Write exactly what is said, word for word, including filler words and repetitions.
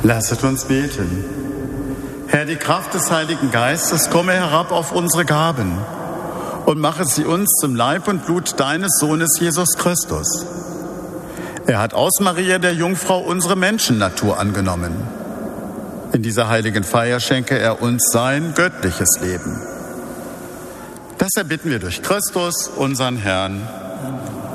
Lasset uns beten. Herr, die Kraft des Heiligen Geistes komme herab auf unsere Gaben und mache sie uns zum Leib und Blut deines Sohnes Jesus Christus. Er hat aus Maria der Jungfrau unsere Menschennatur angenommen. In dieser heiligen Feier schenke er uns sein göttliches Leben. Das erbitten wir durch Christus, unseren Herrn.